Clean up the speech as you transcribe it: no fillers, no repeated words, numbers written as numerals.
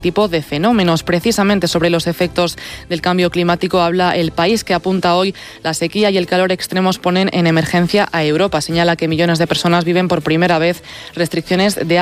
tipo de fenómenos. Precisamente sobre los efectos del cambio climático habla El País, que apunta hoy: la sequía y el calor extremos ponen en emergencia a Europa. Señala que millones de personas viven por primera vez restricciones de